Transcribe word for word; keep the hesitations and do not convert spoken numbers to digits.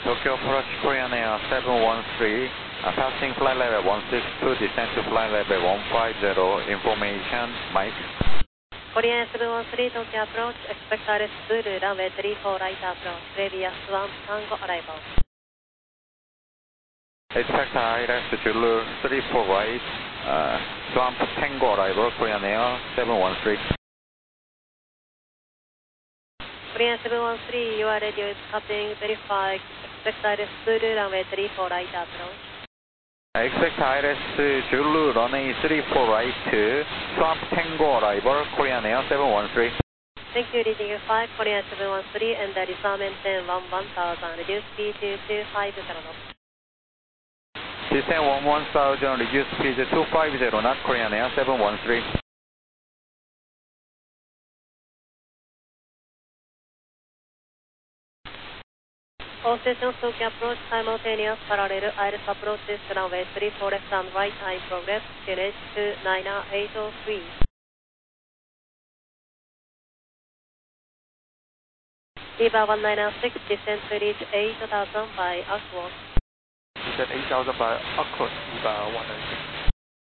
Tokyo approach Korean Air seven one three, uh, passing flight level one six two, descent to flight level one five zero, information, Mike. Korean seven one three, Tokyo approach, expect R S Zulu, runway three four right approach, previous one Tango arrival. Expect I R S Zulu three four right, uh, Swamp Tango arrival, Korean Air seven one three. Korean seven one three, your radio is cutting, verify, expect R S Zulu, runway three four right approach. Expect I R S Zulu, runway three four right, Swamp Tango arrival, Korean Air seven one three. Thank you, reading five, Korean seven one three, and the resume maintain one one thousand, reduce speed to two five zero knots. Descent one one thousand, reduce speed to two five zero knots, Korean Air seven one three. All stations Tokyo approach, simultaneous parallel iris approaches, runway three four left and right, time progress, finish to nine eight oh three. Viva one nine six, descent to reach eight thousand by Ashworth. Descent eight thousand by Ashworth, Viva one nine six.